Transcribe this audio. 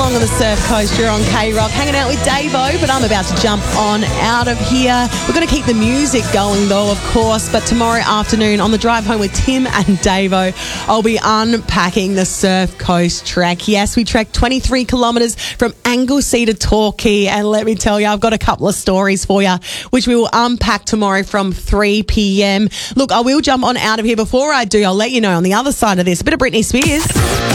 along on the Surf Coast. You're on K-Rock, hanging out with Davo, but I'm about to jump on out of here. We're going to keep the music going, though, of course, but tomorrow afternoon on the drive home with Tim and Davo, I'll be unpacking the Surf Coast trek. Yes, we trekked 23 kilometres from Anglesea to Torquay, and let me tell you, I've got a couple of stories for you, which we will unpack tomorrow from 3 p.m. Look, I will jump on out of here. Before I do, I'll let you know on the other side of this, a bit of Britney Spears.